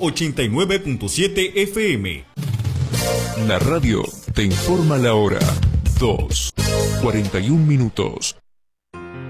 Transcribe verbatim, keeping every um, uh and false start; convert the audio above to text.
ochenta y nueve punto siete F M. La radio te informa la hora. dos, cuarenta y un minutos.